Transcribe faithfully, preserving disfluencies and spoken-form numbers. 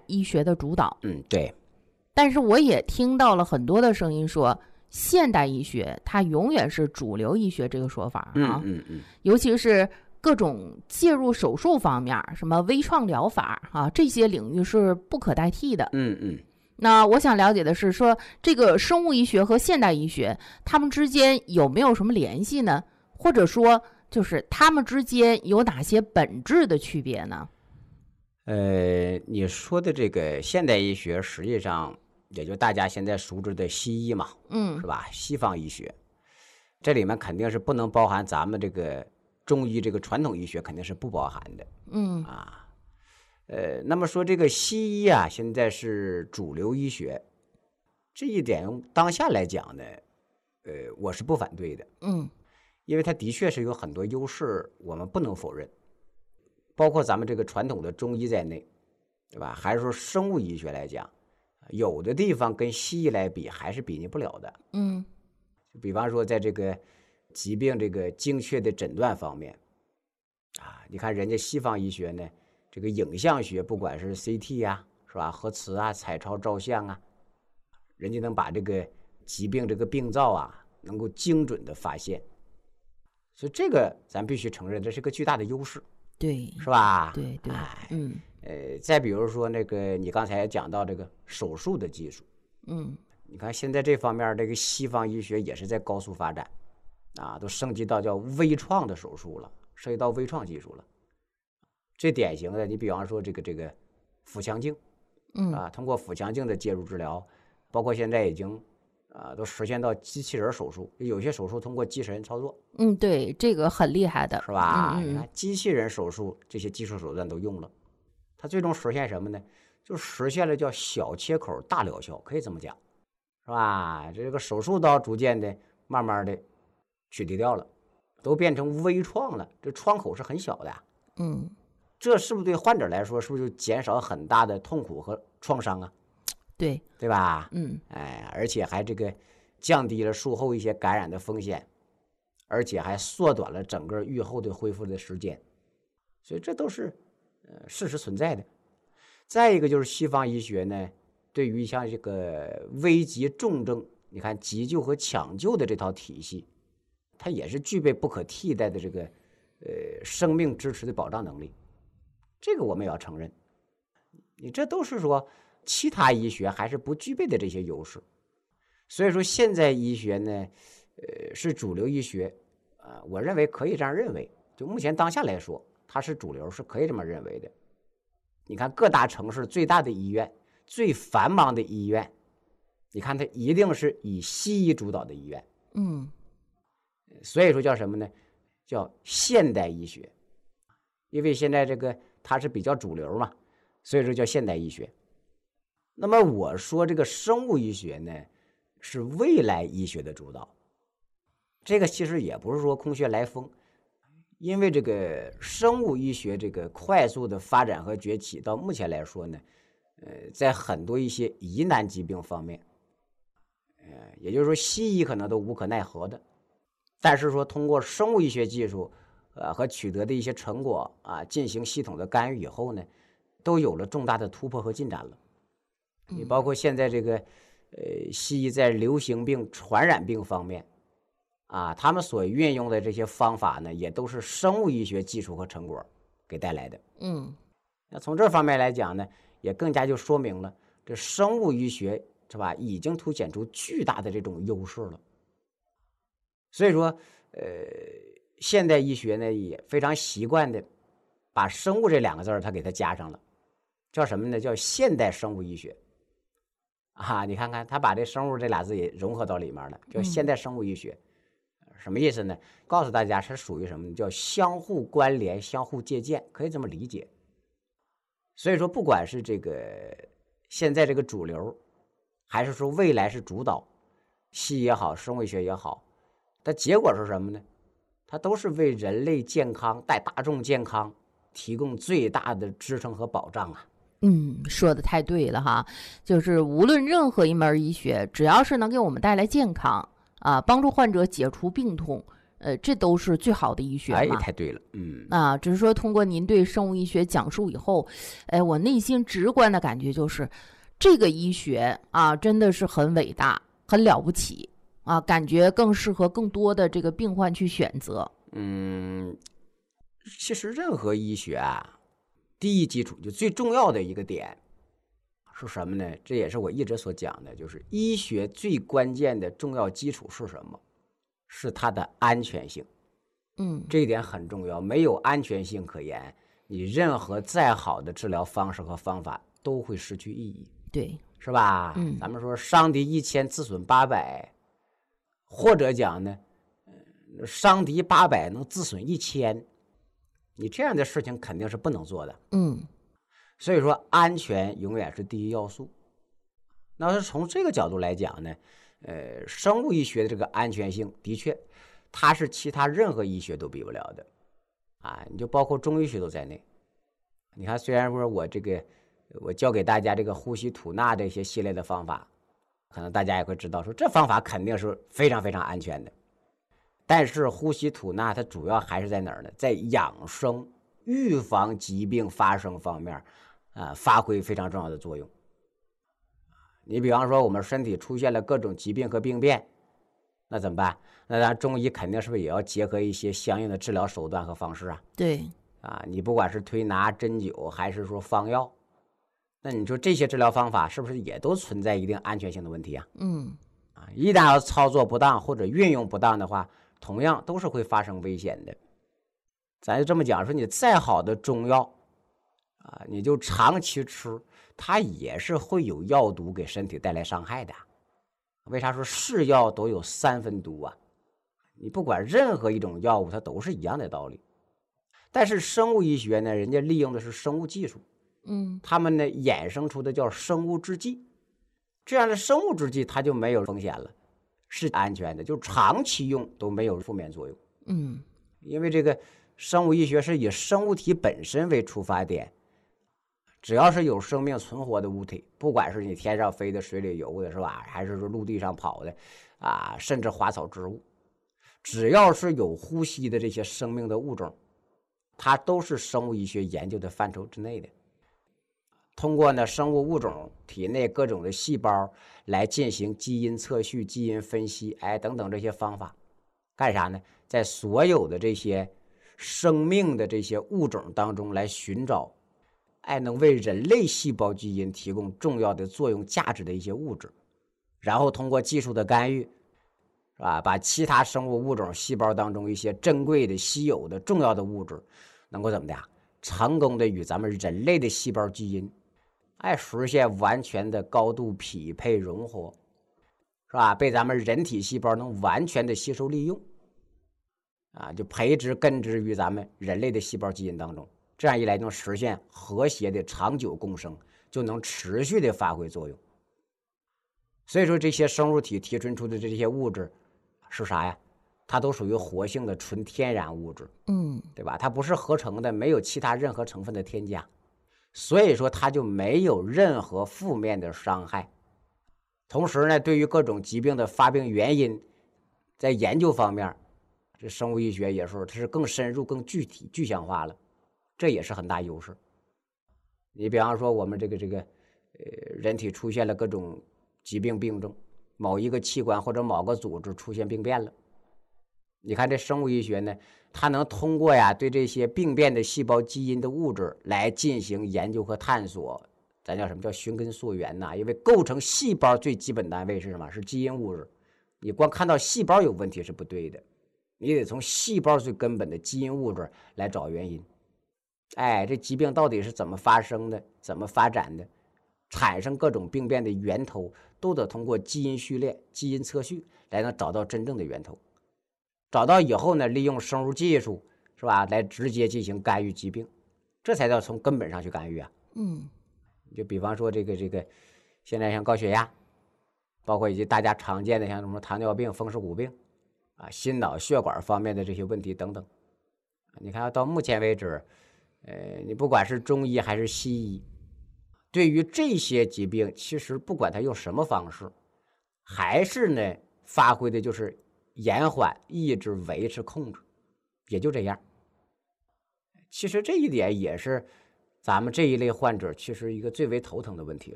医学的主导。 嗯，对。 但是我也听到了很多的声音说，现代医学它永远是主流医学这个说法啊。 嗯嗯嗯。 尤其是各种介入手术方面，什么微创疗法啊，这些领域是不可代替的。 嗯嗯。 那我想了解的是说，这个生物医学和现代医学它们之间有没有什么联系呢？或者说就是它们之间有哪些本质的区别呢？ 呃，你说的这个现代医学实际上也就大家现在熟知的西医嘛， 嗯， 是吧？西方医学，这里面肯定是不能包含咱们这个中医这个传统医学，肯定是不包含的。 嗯啊。呃，那么说这个西医啊，现在是主流医学，这一点用当下来讲呢，呃，我是不反对的。 嗯， 因为它的确是有很多优势，我们不能否认，包括咱们这个传统的中医在内，对吧？还是说生物医学来讲，有的地方跟西医来比还是比拟不了的。 嗯， 比方说在这个疾病这个精确的诊断方面，啊，你看人家西方医学呢，这个影像学，不管是 C T 啊，是吧，核磁啊，彩超照相啊，人家能把这个疾病这个病灶啊，能够精准的发现，所以这个咱必须承认，这是个巨大的优势， 对， 是吧？ 对对， 哎， 嗯呃，再比如说那个你刚才讲到这个手术的技术， 嗯你看现在这方面这个西方医学也是在高速发展，啊，都升级到叫微创的手术了，涉及到微创技术了。最典型的，你比方说这个这个腹腔镜， 嗯啊，通过腹腔镜的介入治疗，包括现在已经啊都实现到机器人手术，有些手术通过机器人操作， 嗯，对，这个很厉害的， 是吧？ 嗯嗯你看机器人手术这些技术手段都用了，它最终实现什么呢？就实现了叫小切口大疗效，可以这么讲，是吧？这个手术刀逐渐的、慢慢的取缔掉了，都变成微创了，这创口是很小的。 嗯， 这是不是对患者来说，是不是就减少很大的痛苦和创伤啊？ 对， 对吧？ 嗯， 哎，而且还这个降低了术后一些感染的风险，而且还缩短了整个愈后的恢复的时间，所以这都是呃事实存在的。再一个就是西方医学呢，对于像这个危急重症，你看急救和抢救的这套体系，它也是具备不可替代的这个呃生命支持的保障能力，这个我们也要承认。你这都是说其他医学还是不具备的这些优势，所以说现在医学呢，呃是主流医学，啊、呃，我认为可以这样认为，就目前当下来说，它是主流，是可以这么认为的。你看各大城市最大的医院、最繁忙的医院，你看它一定是以西医主导的医院， 嗯， 所以说叫什么呢？叫现代医学，因为现在这个它是比较主流嘛，所以说叫现代医学。那么我说这个生物医学呢，是未来医学的主导，这个其实也不是说空穴来风。因为这个生物医学这个快速的发展和崛起，到目前来说呢，呃，在很多一些疑难疾病方面，呃，也就是说西医可能都无可奈何的，但是说通过生物医学技术，呃和取得的一些成果啊，进行系统的干预以后呢，都有了重大的突破和进展了。你包括现在这个，呃，西医在流行病、传染病方面。啊，他们所运用的这些方法呢，也都是生物医学技术和成果给带来的。 嗯， 那从这方面来讲呢，也更加就说明了这生物医学是吧，已经凸显出巨大的这种优势了。所以说，呃，现代医学呢也非常习惯的把生物这两个字儿它给它加上了，叫什么呢？叫现代生物医学。啊，你看看他把这生物这俩字也融合到里面了，叫现代生物医学。嗯，什么意思呢？告诉大家是属于什么呢？叫相互关联、相互借鉴，可以这么理解。所以说，不管是这个现在这个主流，还是说未来是主导，西医也好，生物医学也好，它结果是什么呢？它都是为人类健康、带大众健康提供最大的支撑和保障啊。 嗯，说的太对了哈，就是无论任何一门医学，只要是能给我们带来健康。啊，帮助患者解除病痛， 呃，这都是最好的医学嘛。 哎，太对了，嗯啊，只是说通过您对生物医学讲述以后，哎，我内心直观的感觉就是，这个医学啊，真的是很伟大，很了不起啊，感觉更适合更多的这个病患去选择。 嗯，其实任何医学啊，第一基础就最重要的一个点是什么呢？这也是我一直所讲的，就是医学最关键的重要基础是什么？是它的安全性。 嗯， 这一点很重要，没有安全性可言，你任何再好的治疗方式和方法都会失去意义， 对， 是吧？ 嗯， 咱们说伤敌一千，自损八百，或者讲呢，伤敌八百能自损一千，你这样的事情肯定是不能做的。 嗯， 所以说安全永远是第一要素。那是从这个角度来讲呢，呃，生物医学的这个安全性的确，它是其他任何医学都比不了的，啊，你就包括中医学都在内。你看，虽然说我这个我教给大家这个呼吸吐纳这些系列的方法，可能大家也会知道说这方法肯定是非常非常安全的，但是呼吸吐纳它主要还是在哪儿呢？在养生、预防疾病发生方面，啊，发挥非常重要的作用。你比方说我们身体出现了各种疾病和病变，那怎么办？那咱中医肯定是不是也要结合一些相应的治疗手段和方式啊？ 对， 啊，你不管是推拿、针灸还是说方药，那你说这些治疗方法是不是也都存在一定安全性的问题啊？ 嗯， 啊，一旦要操作不当或者运用不当的话，同样都是会发生危险的。咱就这么讲，说你再好的中药啊，你就长期吃，它也是会有药毒给身体带来伤害的。为啥说是药都有三分毒啊？你不管任何一种药物，它都是一样的道理。但是生物医学呢，人家利用的是生物技术， 嗯， 他们呢衍生出的叫生物制剂，这样的生物制剂它就没有风险了，是安全的，就长期用都没有负面作用。 嗯， 因为这个生物医学是以生物体本身为出发点，只要是有生命存活的物体，不管是你天上飞的、水里游的，是吧？还是说陆地上跑的，啊，甚至花草植物，只要是有呼吸的这些生命的物种，它都是生物医学研究的范畴之内的。通过呢生物物种体内各种的细胞来进行基因测序、基因分析，哎，等等这些方法，干啥呢？在所有的这些生命的这些物种当中来寻找，哎，能为人类细胞基因提供重要的作用价值的一些物质，然后通过技术的干预，是吧？把其他生物物种细胞当中一些珍贵的、稀有的、重要的物质，能够怎么的呀？成功的与咱们人类的细胞基因，哎，实现完全的高度匹配融合，是吧？被咱们人体细胞能完全的吸收利用，啊，就培植根植于咱们人类的细胞基因当中。这样一来，能实现和谐的长久共生，就能持续的发挥作用。所以说，这些生物体提纯出的这些物质是啥呀？它都属于活性的纯天然物质， 嗯， 对吧？它不是合成的，没有其他任何成分的添加，所以说它就没有任何负面的伤害。同时呢，对于各种疾病的发病原因，在研究方面，这生物医学也是它是更深入、更具体、具象化了。这也是很大优势。你比方说我们这个这个呃人体出现了各种疾病病症，某一个器官或者某个组织出现病变了，你看这生物医学呢，它能通过呀对这些病变的细胞基因的物质来进行研究和探索，咱叫什么叫寻根溯源呐？因为构成细胞最基本单位是什么？是基因物质。你光看到细胞有问题是不对的，你得从细胞最根本的基因物质来找原因。哎，这疾病到底是怎么发生的，怎么发展的，产生各种病变的源头，都得通过基因序列、基因测序来能找到真正的源头。找到以后呢，利用生物技术，是吧，来直接进行干预疾病，这才叫从根本上去干预啊。 嗯， 就比方说这个这个，现在像高血压，包括以及大家常见的像什么糖尿病、风湿骨病啊、心脑血管方面的这些问题等等，你看到目前为止。呃，你不管是中医还是西医，对于这些疾病，其实不管它用什么方式，还是呢发挥的就是延缓、抑制、维持、控制，也就这样。其实这一点也是咱们这一类患者其实一个最为头疼的问题了。